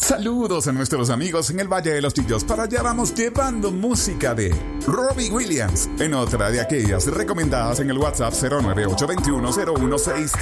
Saludos a nuestros amigos en el Valle de los Chillos. Para allá vamos llevando música de Robbie Williams, en otra de aquellas recomendadas en el WhatsApp 098210163.